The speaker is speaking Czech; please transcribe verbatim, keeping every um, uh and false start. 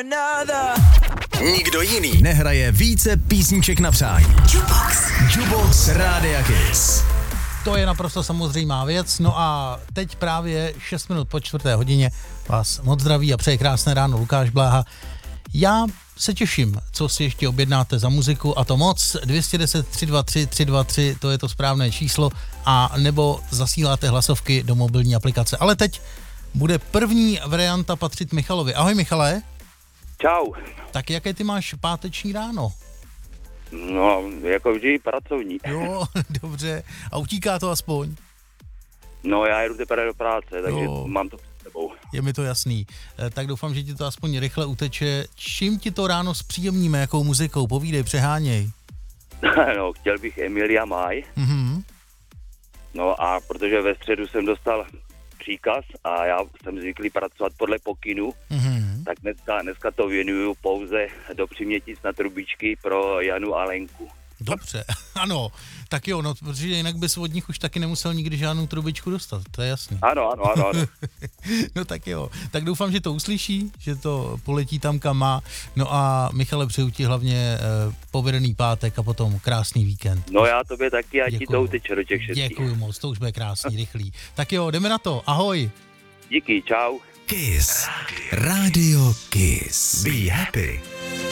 Nikdo jiný nehraje více písniček na přání. Jukebox. Jukebox Rádia Kiss. To je naprosto samozřejmá věc. No a teď právě šest minut po čtvrté hodině vás moc zdraví a přeje krásné ráno Lukáš Bláha. Já se těším, co si ještě objednáte za muziku, a to moc. Dvě stě deset tři dva tři tři dva tři, to je to správné číslo, a nebo zasíláte hlasovky do mobilní aplikace. Ale teď bude první varianta patřit Michalovi. Ahoj Michale. Čau. Tak jaké ty máš páteční ráno? No, jako vždy pracovní. Jo, dobře. A utíká to aspoň? No, já jedu teprve do práce, takže Jo. mám to před sebou. Je mi to jasný. E, tak doufám, že ti to aspoň rychle uteče. Čím ti to ráno zpříjemníme, jakou muzikou? Povídej, přeháněj. No, chtěl bych Emilia Maj. Mhm. No a protože ve středu jsem dostal příkaz a já jsem zvyklý pracovat podle pokynu, Mhm. tak dneska, dneska to věnuju pouze do přimětic na trubičky pro Janu a Lenku. Dobře, ano. Tak jo, no, protože jinak bys od nich už taky nemusel nikdy žádnou trubičku dostat, to je jasný. Ano, ano, ano, ano. No tak jo, tak doufám, že to uslyší, že to poletí tam, kam má. No a Michale, přeju ti hlavně e, povedený pátek a potom krásný víkend. No já tobě taky, a ti Děkuju. to uteče do těch šestí. Děkuju moc, to už bude krásný, rychlý. Tak jo, jdeme na to, ahoj. Díky, čau. Kiss. Radio Kiss. Be happy.